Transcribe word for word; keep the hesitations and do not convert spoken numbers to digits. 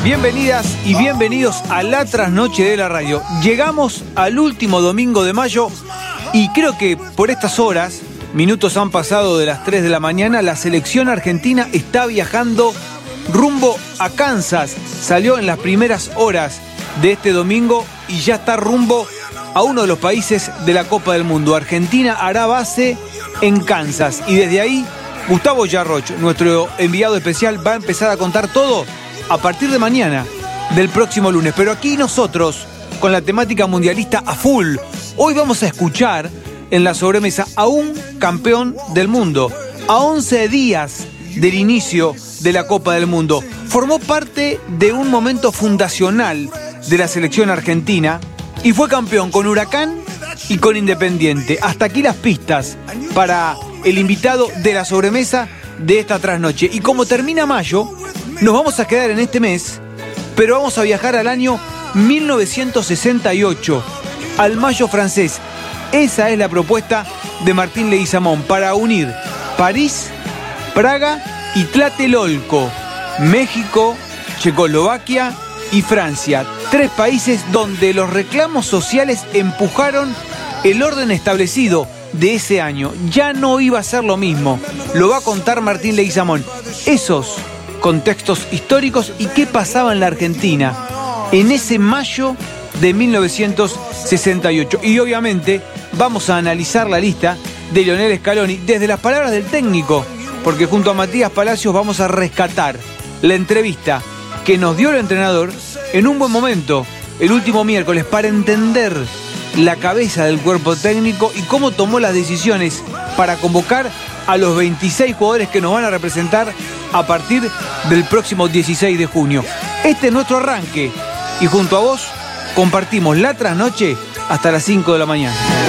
Bienvenidas y bienvenidos a la trasnoche de la radio. Llegamos al último domingo de mayo y creo que por estas horas, minutos han pasado de las tres de la mañana, la selección argentina está viajando rumbo a Kansas. Salió en las primeras horas de este domingo y ya está rumbo a uno de los países de la Copa del Mundo. Argentina hará base en Kansas y desde ahí Gustavo Yarroch, nuestro enviado especial, va a empezar a contar todo a partir de mañana, del próximo lunes. Pero aquí nosotros, con la temática mundialista a full, hoy vamos a escuchar en la sobremesa a un campeón del mundo, a once días del inicio de la Copa del Mundo. Formó parte de un momento fundacional de la selección argentina y fue campeón con Huracán y con Independiente. Hasta aquí las pistas para el invitado de la sobremesa de esta trasnoche. Y como termina mayo, nos vamos a quedar en este mes, pero vamos a viajar al año mil novecientos sesenta y ocho, al mayo francés. Esa es la propuesta de Martín Leguizamón para unir París, Praga y Tlatelolco, México, Checoslovaquia y Francia. Tres países donde los reclamos sociales empujaron el orden establecido de ese año. Ya no iba a ser lo mismo. Lo va a contar Martín Leguizamón. Esos contextos históricos y qué pasaba en la Argentina en ese mayo de mil novecientos sesenta y ocho. Y obviamente vamos a analizar la lista de Lionel Scaloni desde las palabras del técnico, porque junto a Matías Palacios vamos a rescatar la entrevista que nos dio el entrenador en un buen momento el último miércoles para entender la cabeza del cuerpo técnico y cómo tomó las decisiones para convocar a los veintiséis jugadores que nos van a representar a partir del próximo dieciséis de junio. Este es nuestro arranque y junto a vos compartimos la trasnoche hasta las cinco de la mañana.